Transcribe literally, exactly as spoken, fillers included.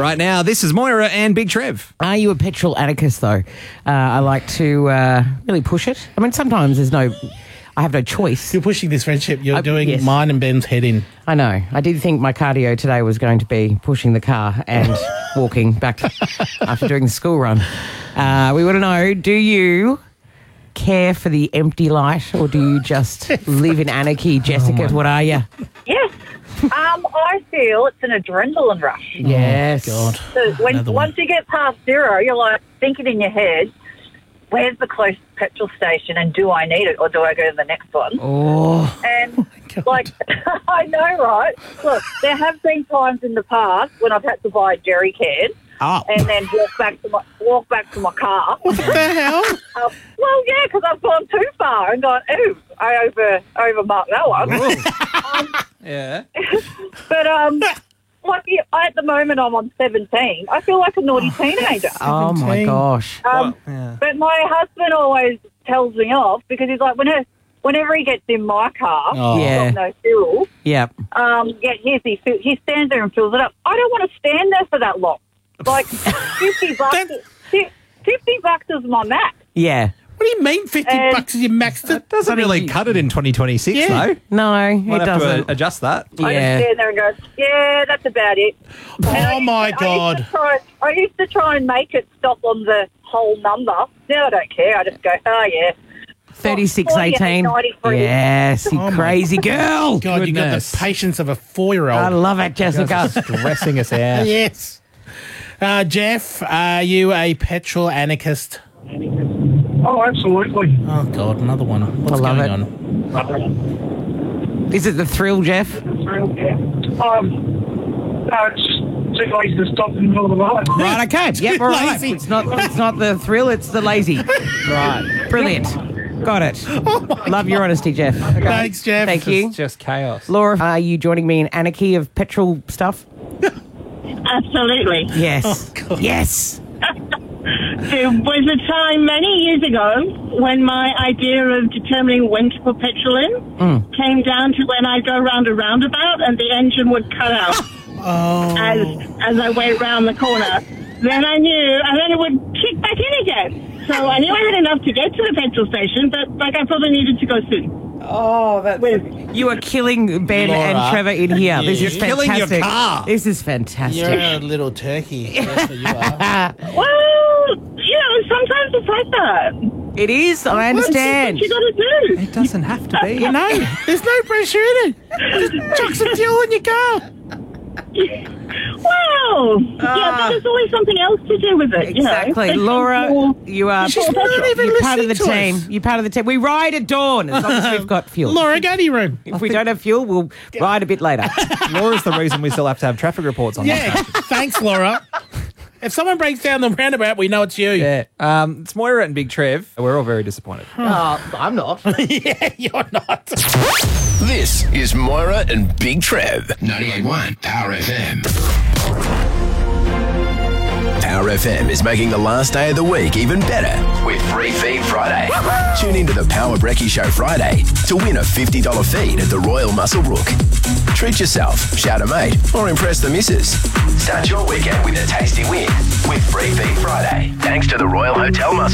Right now, this is Moira and Big Trev. Are you a petrol anarchist, though? Uh, I like to uh, really push it. I mean, sometimes there's no... I have no choice. You're pushing this friendship. You're I- doing yes. mine and Ben's head in. I know. I did think my cardio today was going to be pushing the car and walking back after doing the school run. Uh, we want to know, do you care for the empty light or do you just live in anarchy? Jessica, what are you? Yes. Um, I feel it's an adrenaline rush. Yes. God. So when Another one. once you get past zero, you're like thinking in your head, where's the closest petrol station and do I need it or do I go to the next one? Oh. And, God. like, I know, right? Look, there have been times in the past when I've had to buy a jerry can Oh. and then walk back to my walk back to my car. What the hell? Um, well, yeah, because I've gone too far and gone, ooh, I over overmarked that one. um, Yeah. but um, like yeah, at the moment, I'm on seventeen. I feel like a naughty teenager. Oh, my seventeen. gosh. Um, Yeah. But my husband always tells me off because he's like, whenever, whenever he gets in my car, Oh. Yeah. got no fuel. Yep. Um, yeah, here's he, fill- he stands there and fills it up. I don't want to stand there for that long. Like fifty bucks. That- fi- Fifty bucks is my max. Yeah. What do you mean fifty And- bucks is your max? To- Doesn't really cut it in twenty twenty-six, Yeah. though. No, Might it have doesn't. to uh, adjust that. I just Yeah. stand there and go, yeah, that's about it. And I Oh, used my to- I God. used, to try, I used to try and make it stop on the whole number. Now I don't care. I just go, oh, yeah. thirty-six forty-eight eighteen. ninety-three. Yes, you Oh, my crazy girl. God, you got the Goodness. patience of a four-year-old. I love it, Jessica. Stressing us out. Yes. Uh, Jeff, are you a petrol anarchist? Oh, absolutely. Oh, God, another one. What's I love going it. on? Is it the thrill, Jeff? Um, no, it's just too lazy to stop in the middle of the night. Right, okay. Yep, all right. lazy. It's not it's not the thrill, it's the lazy. Right. Brilliant. Got it. Love your honesty, Jeff. Okay. Thanks, Jeff. Thank you. It's just chaos. Laura, are you joining me in anarchy of petrol stuff? Absolutely. Yes. Oh, God. Yes. There was a time many years ago when my idea of determining when to put petrol in came down to when I go round a roundabout and the engine would cut out Oh. as as I went round the corner. Then I knew, and then it would kick back in again. So I knew I had enough to get to the petrol station, but like I probably needed to go soon. Oh, that's... You are killing Ben Laura. and Trevor in here. This is You're killing your fantastic. car. This is fantastic. You're a little turkey. That's what you are. Well, you know, sometimes it's like that. It is, I understand. What you got to do? It doesn't have to be. You know, there's no pressure in it. Just chuck some fuel in your car. Well, yeah, but there's always something else to do with it. You know? Exactly. It's Laura, more- you are She's not even you're part of the listening to team. us. You're part of the team. We ride at dawn as long as we've got fuel. Laura, go to your room. If we don't have fuel, we'll ride a bit later. Laura's the reason we still have to have traffic reports on. Yeah, thanks, Laura. If someone breaks down the roundabout, we know it's you. Yeah. Um, it's Moira and Big Trev. We're all very disappointed. I'm not. Yeah, you're not. This is Moira and Big Trev. ninety-eight point one Power F M. Power F M is making the last day of the week even better with Free Feed Friday. Tune into the Power Brekkie Show Friday to win a fifty dollars feed at the Royal Muswellbrook. Treat yourself, shout a mate, or impress the missus. Start your weekend with a tasty win with Free Feed Friday. Thanks to the Royal Hotel Muswellbrook.